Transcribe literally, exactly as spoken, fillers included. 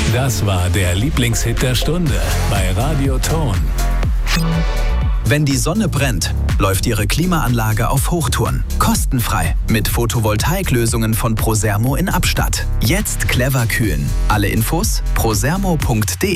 Das war der Lieblingshit der Stunde bei Radio Ton. Wenn die Sonne brennt, läuft Ihre Klimaanlage auf Hochtouren. Kostenfrei. Mit Photovoltaiklösungen von Prosermo in Abstatt. Jetzt clever kühlen. Alle Infos prosermo punkt de.